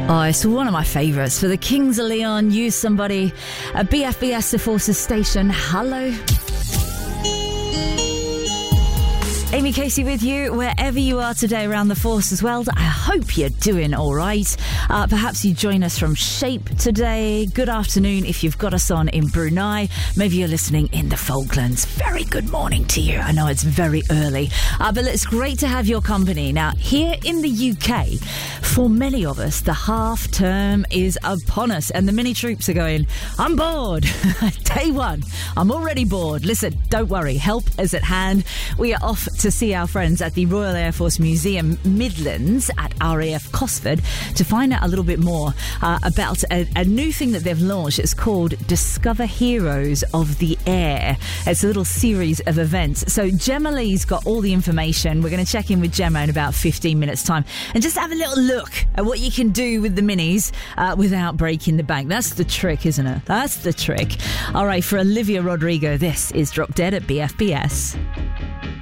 Oh, it's one of my favourites. For the Kings of Leon, Use Somebody at BFBS The Forces Station. Hello. Amy Casey with you wherever you are today around the Forces world. I hope you're doing all right. Perhaps you join us from Shape today. Good afternoon if you've got us on in Brunei. Maybe you're listening in the Falklands. Very good morning to you. I know it's very early, but it's great to have your company. Now, here in the UK, for many of us, the half term is upon us and the mini troops are going, I'm bored. Day one, I'm already bored. Listen, don't worry. Help is at hand. We are off to see our friends at the Royal Air Force Museum Midlands at RAF Cosford to find out a little bit more about a new thing that they've launched. It's called Discover Heroes of the Air. It's a little series of events. So Gemma Lee's got all the information. We're going to check in with Gemma in about 15 minutes time and just have a little look at what you can do with the minis without breaking the bank. That's the trick, isn't it? That's the trick. All right, for Olivia Rodrigo, this is Drop Dead at BFBS.